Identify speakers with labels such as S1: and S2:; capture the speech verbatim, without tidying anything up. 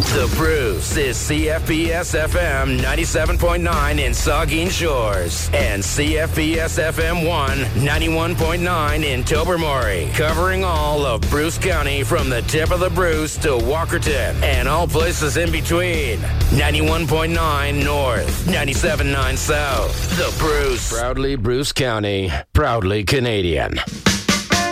S1: The Bruce is C F B S F M ninety-seven point nine in Saugeen Shores and C F B S F M one ninety-one point nine in Tobermory, covering all of Bruce County from the tip of the Bruce to Walkerton and all places in between. ninety-one point nine North, ninety-seven point nine South. The Bruce. Proudly Bruce County, proudly Canadian.